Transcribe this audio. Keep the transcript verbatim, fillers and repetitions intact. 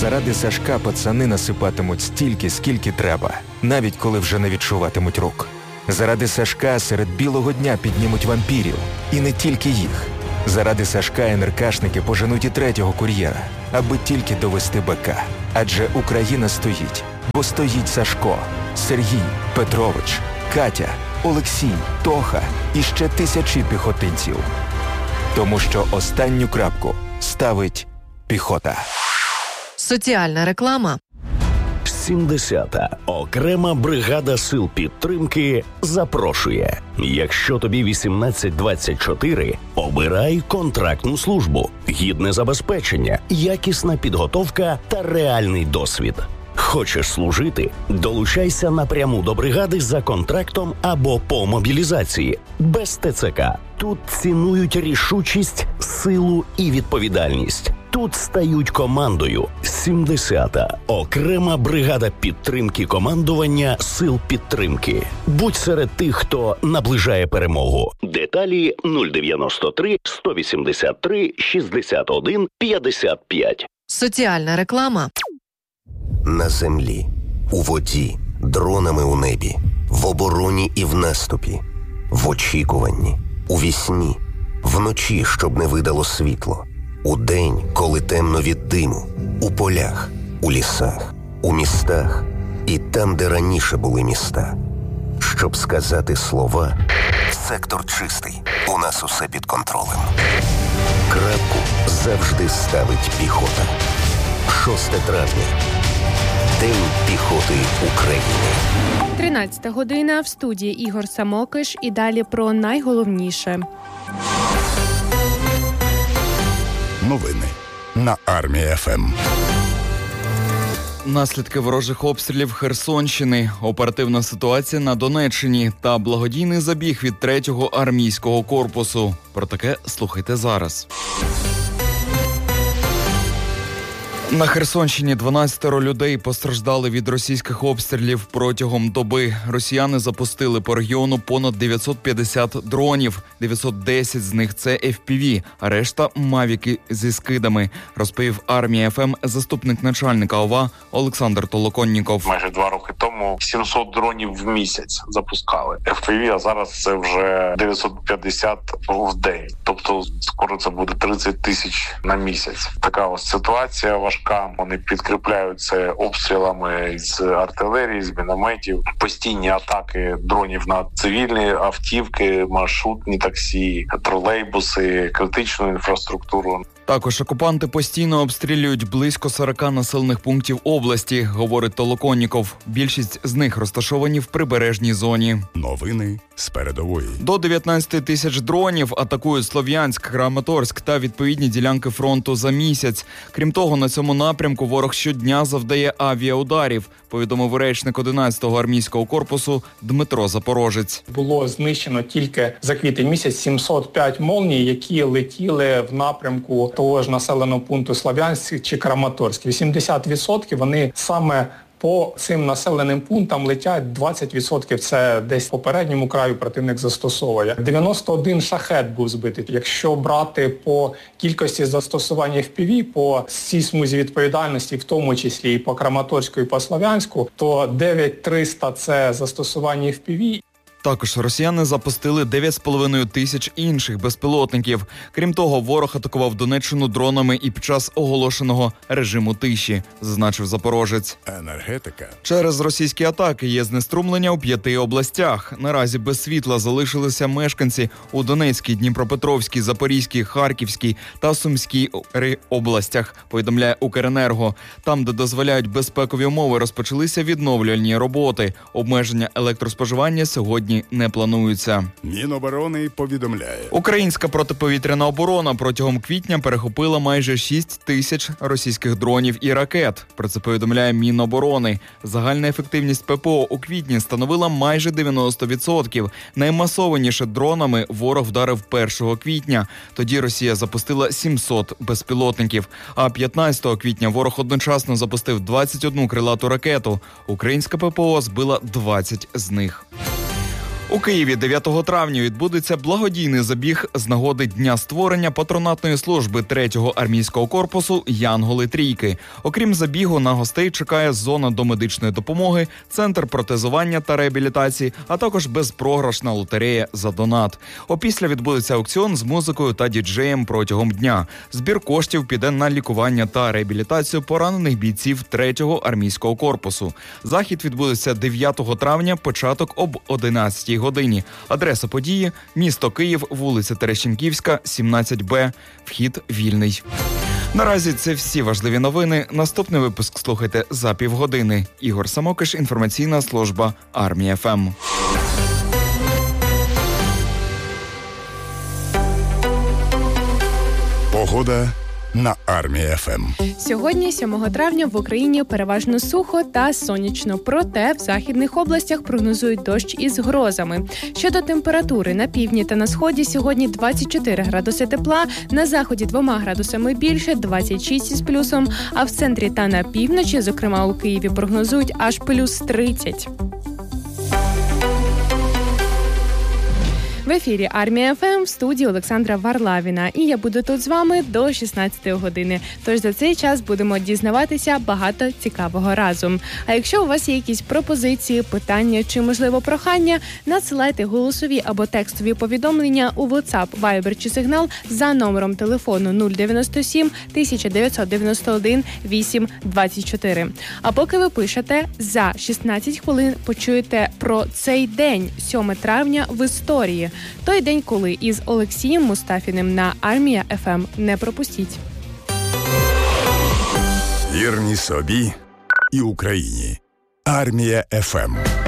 Заради Сашка пацани насипатимуть стільки, скільки треба, навіть коли вже не відчуватимуть рук. Заради Сашка серед білого дня піднімуть вампірів. І не тільки їх. Заради Сашка НРКшники поженуть і третього кур'єра, аби тільки довести БК. Адже Україна стоїть, бо стоїть Сашко, Сергій, Петрович, Катя, Олексій, Тоха і ще тисячі піхотинців. Тому що останню крапку ставить піхота. Соціальна реклама. сімдесята. Окрема бригада сил підтримки запрошує. Якщо тобі вісімнадцять двадцять чотири, обирай контрактну службу, гідне забезпечення, якісна підготовка та реальний досвід. Хочеш служити? Долучайся напряму до бригади за контрактом або по мобілізації. Без ТЦК. Тут цінують рішучість, силу і відповідальність. Тут стають командою. сімдесята. Окрема бригада підтримки командування сил підтримки. Будь серед тих, хто наближає перемогу. Деталі нуль дев'яносто три сто вісімдесят три шістдесят один п'ятдесят п'ять. Соціальна реклама. На землі, у воді, дронами у небі, в обороні і в наступі, в очікуванні, у вісні, вночі, щоб не видало світло, удень, коли темно від диму, у полях, у лісах, у містах і там, де раніше були міста. Щоб сказати слова «Сектор чистий, у нас усе під контролем». Крапку завжди ставить піхота. шосте травня. День піхоти України. тринадцята година, в студії Ігор Самокиш, і далі про найголовніше. Новини на Армія-ФМ. Наслідки ворожих обстрілів Херсонщини, оперативна ситуація на Донеччині та благодійний забіг від третього армійського корпусу. Про таке слухайте зараз. На Херсонщині дванадцятеро людей постраждали від російських обстрілів протягом доби. Росіяни запустили по регіону понад дев'ятсот п'ятдесят дронів, дев'ятсот десять з них – це еф пі ві, а решта – мавіки зі скидами, розповів Армія-ФМ заступник начальника ОВА Олександр Толоконніков. Майже два роки тому сімсот дронів в місяць запускали еф пі ві, а зараз це вже дев'ятсот п'ятдесят в день. Тобто скоро це буде тридцять тисяч на місяць. Така ось ситуація важка. Вони підкріпляють це обстрілами з артилерії, з мінометів. Постійні атаки дронів на цивільні автівки, маршрутні таксі, тролейбуси, критичну інфраструктуру. Також окупанти постійно обстрілюють близько сорок населених пунктів області, говорить Толоконніков. Більшість з них розташовані в прибережній зоні. Новини з передової. До дев'ятнадцять тисяч дронів атакують Слов'янськ, Краматорськ та відповідні ділянки фронту за місяць. Крім того, на цьому напрямку ворог щодня завдає авіаударів, повідомив речник одинадцятого армійського корпусу Дмитро Запорожець. Було знищено тільки за квітень місяць сімсот п'ять молній, які летіли в напрямку того ж населеного пункту Слов'янськ чи Краматорськ. вісімдесят відсотків вони саме по цим населеним пунктам летять, двадцять відсотків це десь по передньому краю противник застосовує. дев'яносто один шахет був збитий. Якщо брати по кількості застосувань еф пі ві, по цій смузі відповідальності, в тому числі і по Краматорську, і по Слов'янську, то дев'ять тисяч триста це застосування еф пі ві. Також росіяни запустили дев'ять з половиною тисяч інших безпілотників. Крім того, ворог атакував Донеччину дронами і під час оголошеного режиму тиші, зазначив Запорожець. Енергетика. Через російські атаки є знеструмлення у п'яти областях. Наразі без світла залишилися мешканці у Донецькій, Дніпропетровській, Запорізькій, Харківській та Сумській областях, повідомляє Укренерго. Там, де дозволяють безпекові умови, розпочалися відновлювальні роботи. Обмеження електроспоживання сьогодні не плануються. Міноборони повідомляє. Українська протиповітряна оборона протягом квітня перехопила майже шість тисяч російських дронів і ракет. Про це повідомляє Міноборони. Загальна ефективність пе пе о у квітні становила майже дев'яносто відсотків. Наймасованіше дронами ворог вдарив першого квітня. Тоді Росія запустила сімсот безпілотників. А п'ятнадцятого квітня ворог одночасно запустив двадцять одну крилату ракету. Українська пе пе о збила двадцять з них. У Києві дев'ятого травня відбудеться благодійний забіг з нагоди дня створення патронатної служби третього армійського корпусу «Янголи-трійки». Окрім забігу, на гостей чекає зона домедичної допомоги, центр протезування та реабілітації, а також безпрограшна лотерея за донат. Опісля відбудеться аукціон з музикою та діджеєм протягом дня. Збір коштів піде на лікування та реабілітацію поранених бійців третього армійського корпусу. Захід відбудеться дев'ятого травня, початок об одинадцятій годині. Адреса події – місто Київ, вулиця Терещенківська, сімнадцять Б. Вхід вільний. Наразі це всі важливі новини. Наступний випуск слухайте за півгодини. Ігор Самокиш, інформаційна служба Армія ФМ. Погода на Армія ФМ. Сьогодні, сьомого травня, в Україні переважно сухо та сонячно. Проте в західних областях прогнозують дощ із грозами. Щодо температури, на півдні та на сході сьогодні двадцять чотири градуси тепла, на заході двома градусами більше, двадцять шість із плюсом, а в центрі та на півночі, зокрема у Києві, прогнозують аж плюс тридцять. В ефірі Армія ФМ, в студії Олександра Варлавіна. І я буду тут з вами до шістнадцятої години. Тож за цей час будемо дізнаватися багато цікавого разом. А якщо у вас є якісь пропозиції, питання чи, можливо, прохання, надсилайте голосові або текстові повідомлення у WhatsApp, Viber чи Signal за номером телефону нуль дев'яносто сім тисяча дев'ятсот дев'яносто один вісім двадцять чотири. А поки ви пишете, за шістнадцять хвилин почуєте про цей день, сьомого травня, в історії. Той день, коли із Олексієм Мустафіним на Армія ФМ. Не пропустіть. Вірні собі і Україні. Армія ФМ.